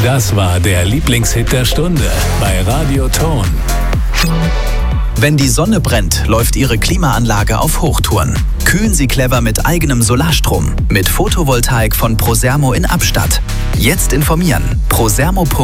Das war der Lieblingshit der Stunde bei Radio Ton. Wenn die Sonne brennt, läuft Ihre Klimaanlage auf Hochtouren. Kühlen Sie clever mit eigenem Solarstrom. Mit Photovoltaik von Prosermo in Abstatt. Jetzt informieren. prosermo.de